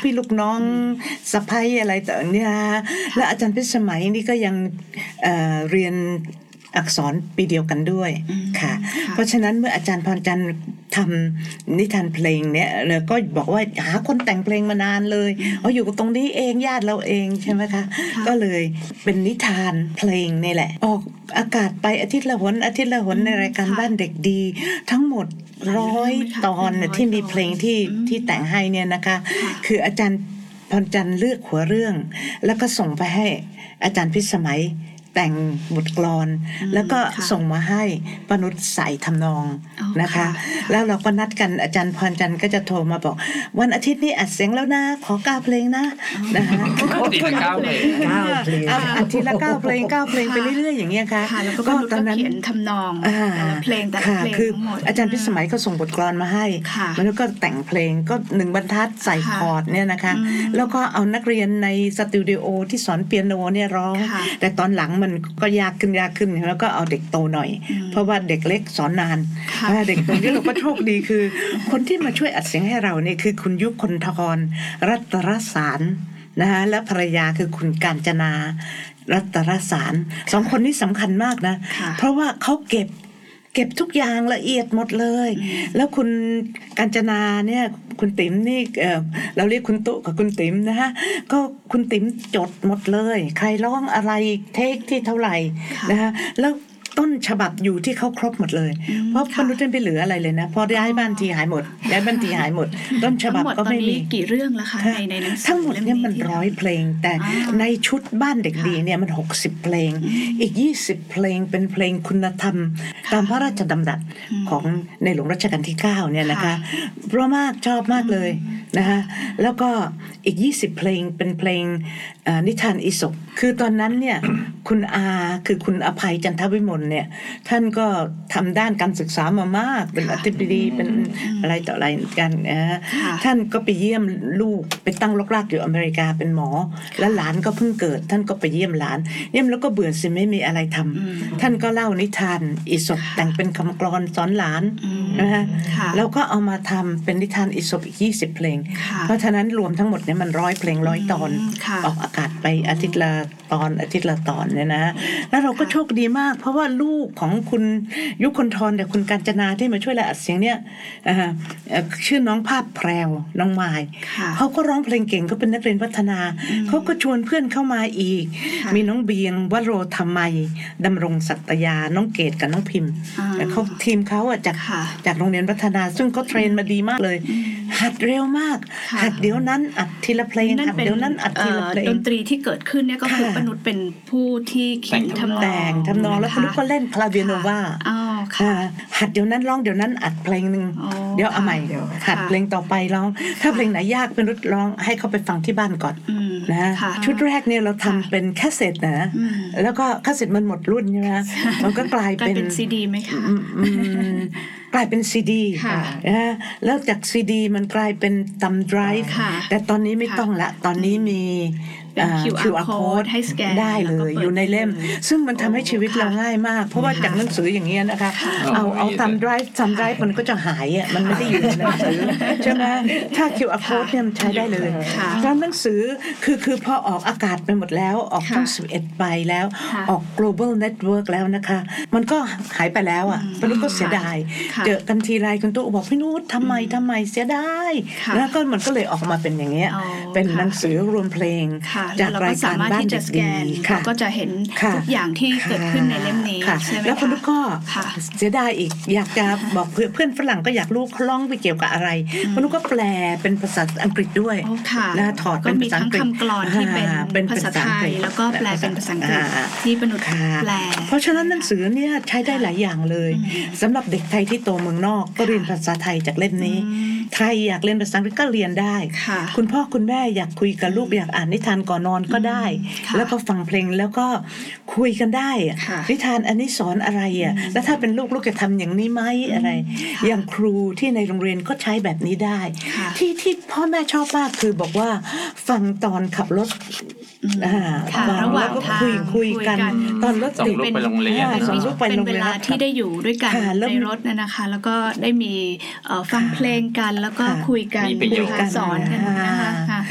พี่ลูกน้องสะใภ้อะไรต่างเนี่ยและอาจารย์พิสมัยนี่ก็ยังเรียนอักษรปีเดียวกันด้วยค่ะเพราะฉะนั้นเมื่ออาจารย์พรจันทร์ทำนิทานเพลงเนี่ยก็บอกว่าหาคนแต่งเพลงมานานเลยอยู่ตรงนี้เองญาติเราเองใช่ไหมคะก็เลยเป็นนิทานเพลงนี่แหละออกอากาศไปอาทิตย์ละหนในรายการบ้านเด็กดีทั้งหมด100 ตอนที่มีเพลงที่แต่งให้เนี่ยนะคะคืออาจารย์พรจันทร์เลือกหัวเรื่องแล้วก็ส่งไปให้อาจารย์พิสมัยแต่งบทกลอนแล้วก็ส่งมาให้ปนุชใส่ทำนองนะคะแล้วเราก็นัดกันอาจารย์พรจันทร์ก็จะโทรมาบอกวันอาทิตย์นี้อัดเสียงแล้วนะขอ9 เพลงนะคะอดทีละ9 เพลงอาทิตย์ละ9 เพลงไปเรื่อยๆอย่างเงี้ยค่ะก็ตอนนั้นเขียนทำนองแต่ละเพลงคืออาจารย์พิสมัยก็ส่งบทกลอนมาให้แล้วก็แต่งเพลงก็1 บรรทัดใส่คอร์ดเนี่ยนะคะแล้วก็เอานักเรียนในสตูดิโอที่สอนเปียโนเนี่ยร้องแต่ตอนหลังมันก็ยากขึ้นแล้วก็เอาเด็กโตหน่อยเพราะว่าเด็กเล็กสอนนานเด็กโตนี่เราก็โชคดีคือคนที่มาช่วยอัดเสียงให้เราเนี่ยคือคุณยุคนทรรัตนสารนะคะและภรรยาคือคุณกาญจนารัตนสาร2 คนนี้สำคัญมากนะเพราะว่าเขาเก็บทุกอย่างละเอียดหมดเลยแล้วคุณกาญจนาเนี่ยคุณติ๋มนี่เราเรียกคุณตุกับคุณติ๋มนะฮะก็คุณติ๋มจดหมดเลยใครร้องอะไรเทคที่เท่าไหร่นะฮะแล้วต้นฉบับอยู่ที่เขาครบหมดเลยเพราะมนุษย์ไม่เหลืออะไรเลยนะพอย้ายบ้านทีหายหมดต้นฉบับก็ไม่มีกี่เรื่องแล้วคะในหนังสือทั้งหมดเนี่ยมัน100 เพลงแต่ในชุดบ้านเด็กดีเนี่ยมัน60 เพลงอีก20 เพลงเป็นเพลงคุณธรรมตามพระราชดำรัสของในหลวงรัชกาลที่9เนี่ยนะคะเพราะมากชอบมากเลยนะคะแล้วก็อีก20 เพลงเป็นเพลงนิทานอีสปคือตอนนั้นเนี่ยคุณอาคือคุณอภัยจันทวิมลเนี่ยท่านก็ทำด้านการศึกษามามากเป็นอธิบดีเป็นอะไรต่ออะไรกันท่านก็ไปเยี่ยมลูกไปตั้งรกรากอยู่อเมริกาเป็นหมอแล้วหลานก็เพิ่งเกิดท่านก็ไปเยี่ยมหลานเยี่ยมแล้วก็เบื่อสิไม่มีอะไรทำท่านก็เล่านิทานอีสปแต่งเป็นคำกลอนสอนหลานนะคะแล้วก็เอามาทำเป็นนิทานอีสปอีก20 เพลงเพราะฉะนั้นรวมทั้งหมดเนี่ยมัน100 เพลง100 ตอนออกอากาศไปอาทิตย์ละตอนเนี่ยนะแล้วเราก็โชคดีมากเพราะว่าลูกของคุณยุคนทรแต่คุณกาญจนาที่มาช่วยเราอัดเสียงเนี่ยชื่อน้องภาพแพรวน้องไมล์เขาก็ร้องเพลงเก่งเขาเป็นนักเรียนพัฒนาเขาก็ชวนเพื่อนเข้ามาอีกมีน้องเบียงวโรธรรมัยดำรงสัตยาน้องเกดกับน้องพิมพ์เขาทีมเขาจากโรงเรียนพัฒนาซึ่งเขาเทรนมาดีมากเลยหัดเร็วมากหัดเดี๋ยวนั้นอัดทีละเพลงหัดเดี๋ยวนั้นอัดทีละเพลงดนตรีที่เกิดขึ้นเนี่ยก็คือปนุชเป็นผู้ที่เขียนทำนองแล้วปนุชก็เล่นคลาเวียโนวาหัดเดี๋ยวนั้นร้องเดี๋ยวนั้นอัดเพลงนึงเดี๋ยวเอาใหม่หัดเพลงต่อไปร้องถ้าเพลงไหนยากปนุชร้องให้เขาไปฟังที่บ้านก่อนนะชุดแรกเนี่ยเราทำเป็นแคสเซ็ตนะแล้วก็แคสเซ็ตมันหมดรุ่นใช่ไหมมันก็กลายเป็นซีดีไหมคะกลายเป็นซีดีนะแล้วจากซีดีมันกลายเป็นตัมไดรฟ์แต่ตอนนี้ไม่ต้องละตอนนี้มี QR code ให้สแกนได้เลยอยู่ในเล่มซึ่งมันทำให้ชีวิตเราง่ายมากเพราะว่าจากหนังสืออย่างเงี้ยนะคะเอาตัมไดรฟ์มันก็จะหายอ่ะมันไม่ได้อยู่ในหนังสือใช่ไหมถ้า QR code เนี่ยมันใช้ได้เลยแล้วหนังสือคือพอออกอากาศไปหมดแล้วออกทั้ง11 ใบแล้วออก global network แล้วนะคะมันก็หายไปแล้วอ่ะมันก็เสียดายเจอกันทีไรคุณตุ๊กบอกพี่นุชทำไมเสียดายแล้วก็มันก็เลยออกมาเป็นอย่างเงี้ยเป็นหนังสือรวมเพลงจากรายการบ้านเด็กดีก็จะเห็นทุกอย่างที่เกิดขึ้นในเล่มนี้ใช่ไหมคะแล้วคุณลูกก็เสียดายอีกอยากจะบอกเพื่อนฝรั่งก็อยากรู้เขาร้องไปเกี่ยวกับอะไรคุณลูกก็แปลเป็นภาษาอังกฤษด้วยแล้วถอดเป็นภาษาอังกฤษก็มีทั้งคำกลอนที่เป็นภาษาไทยแล้วก็แปลเป็นภาษาอังกฤษที่ปนุชแปลเพราะฉะนั้นหนังสือเนี่ยใช้ได้หลายอย่างเลยสำหรับเด็กไทยที่โตเมืองนอกก็เรียนภาษาไทยจากเล่มนี้ไทยอยากเรียนภาษาอังกฤษก็เรียนได้คุณพ่อคุณแม่อยากคุยกับลูกอยากอ่านนิทานก่อนนอนก็ได้แล้วก็ฟังเพลงแล้วก็คุยกันได้นิทานอันนี้สอนอะไรอ่ะแล้วถ้าเป็นลูกจะทำอย่างนี้ไหมอะไรอย่างครูที่ในโรงเรียนก็ใช้แบบนี้ได้ที่พ่อแม่ชอบมากคือบอกว่าฟังตอนขับรถระหว่างก็คุยกันตอนรถติดไปโรงเรียนเป็นเวลาที่ได้อยู่ด้วยกันในรถนะคะแล้วก็ได้มีฟังเพลงกันแล้วก็คุยกันสอนกันนะคะ